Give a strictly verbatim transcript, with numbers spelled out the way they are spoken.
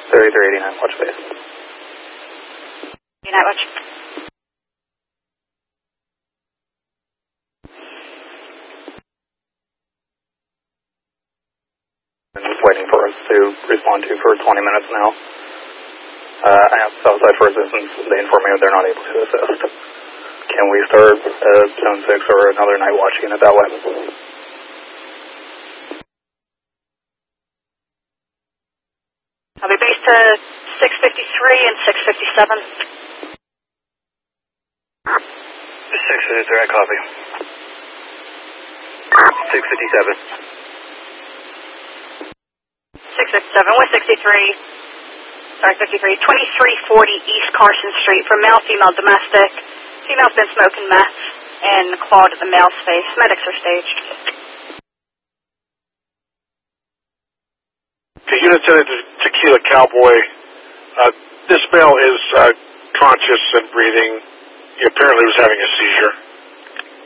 thirty-three eighty-nine, watch base. eighty-nine, watch. I'm just waiting for us to respond to for twenty minutes now. Uh, I asked Southside for assistance. They informed me that they're not able to assist. Can we start uh, Zone six or another night watch unit that way? I'll be based to six fifty-three and six fifty-seven. six fifty-three, I copy. six fifty-seven. six fifty-seven, one sixty-three. Sorry, fifty-three. twenty-three forty East Carson Street for male, female, domestic. Female's been smoking meth and clawed at the male's face. Medics are staged. Okay, Unit ten to Tequila Cowboy. Uh, this male is uh, conscious and breathing. He apparently was having a seizure.